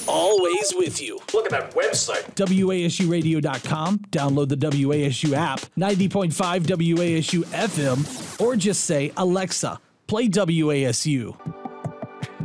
always with you. Look at that website. WASUradio.com. Download the WASU app, 90.5 WASU FM, or just say, Alexa, play WASU.